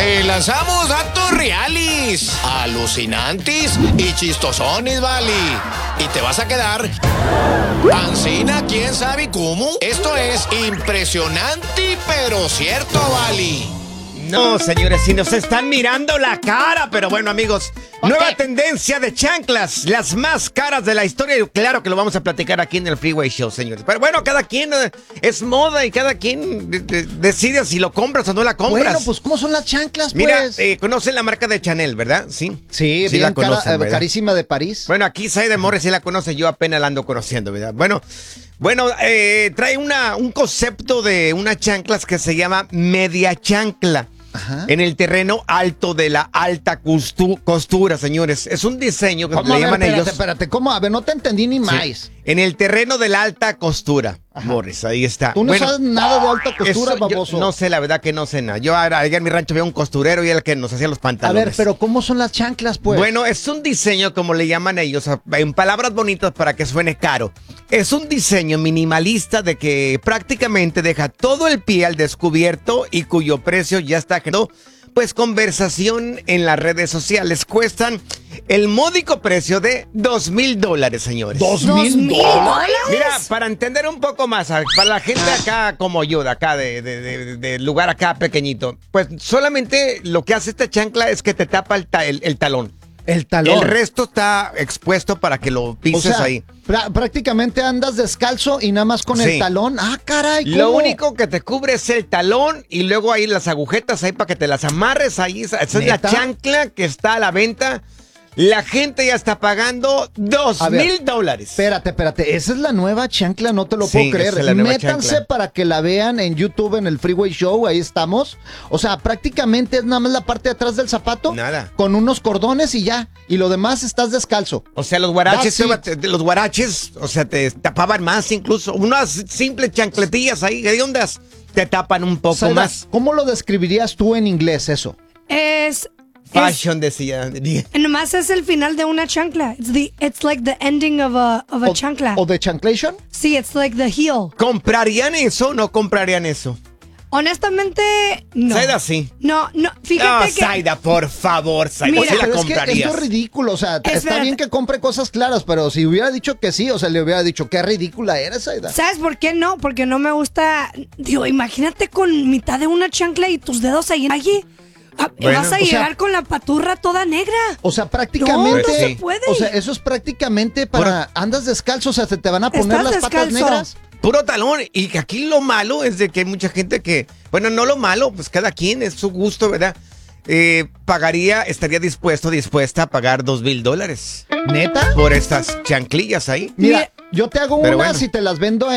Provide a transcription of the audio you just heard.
Te lanzamos datos reales, alucinantes y chistosones, vale. Y te vas a quedar pancina, quién sabe cómo. Esto es impresionante, pero cierto, vale. No, señores, si nos están mirando la cara, pero bueno, amigos, nueva tendencia de chanclas, las más caras de la historia, y claro que lo vamos a platicar aquí en el Freeway Show, señores. Pero bueno, cada quien es moda y cada quien decide si lo compras o no la compras. Bueno, pues, ¿cómo son las chanclas, pues? Mira, conocen la marca de Chanel, ¿verdad? Sí. Sí, bien la conocen, ¿verdad? carísima de París. Bueno, aquí Saida Morris sí la conoce, yo apenas la ando conociendo, ¿verdad? Bueno, trae un concepto de unas chanclas que se llama media chancla. Ajá. En el terreno alto de la alta costura, señores. Es un diseño que le llaman ellos. Espérate, ¿cómo? A ver, no te entendí ni más. En el terreno de la alta costura, Ajá. Morris, ahí está. Tú no sabes nada de alta costura, baboso. No sé, la verdad que no sé nada. Yo allá en mi rancho había un costurero y era el que nos hacía los A pantalones. ver, pero ¿cómo son las chanclas, pues? Bueno, es un diseño, como le llaman ellos, en palabras bonitas para que suene caro. Es un diseño minimalista de que prácticamente deja todo el pie al descubierto y cuyo precio ya está generando, pues, conversación en las redes sociales. Cuestan el módico precio de $2,000, señores. $2,000. Mira, para entender un poco más, para la gente acá como yo, de acá, de lugar acá pequeñito, pues solamente lo que hace esta chancla es que te tapa el talón. El talón. El resto está expuesto para que lo pises, o sea, ahí. Prácticamente andas descalzo y nada más con Sí. el talón. Ah, caray, ¿cómo? Lo único que te cubre es el talón y luego ahí las agujetas ahí para que te las amarres ahí. Esa es la ¿Neta? chancla que está a la venta. La gente ya está pagando $2,000. Espérate, esa es la nueva chancla, no te lo Sí, puedo creer. esa es la nueva Métanse chancla. para que la vean en YouTube, en el Freeway Show, ahí estamos. O sea, prácticamente es nada más la parte de atrás del zapato. Nada. Con unos cordones y ya. Y lo demás estás descalzo. O sea, los guaraches, That's o sea, te tapaban más incluso. Unas simples chancletillas ahí, ¿de dónde te tapan un poco Saida, más? ¿cómo lo describirías tú en inglés eso? Fashion, decía. Nomás es el final de una chancla. It's like the ending of a chancla. ¿O de chanclation? Sí, it's like the heel. ¿Comprarían eso o no comprarían eso? Honestamente, no. Saida, sí. No, fíjate que... Saida, por favor, Saida, Mira, sí la Pero es que comprarías. esto es ridículo, o sea, está Espérate. bien que compre cosas claras, pero si hubiera dicho que sí, o sea, le hubiera dicho qué ridícula eres, Saida. ¿Sabes por qué no? Porque no me gusta... Digo, imagínate con mitad de una chancla y tus dedos ahí. Bueno, Vas a o sea, llegar con la paturra toda negra. O sea, prácticamente. No se puede. O sea, eso es prácticamente para. Andas descalzo, o sea, se te van a poner Estás las patas descalzo. negras. Puro talón. Y aquí lo malo es de que hay mucha gente que, bueno, no lo malo, pues cada quien es su gusto, ¿verdad? Estaría dispuesta a pagar $2,000 ¿Neta? por estas chanclillas ahí. Mira, yo te hago Pero unas bueno. y te las vendo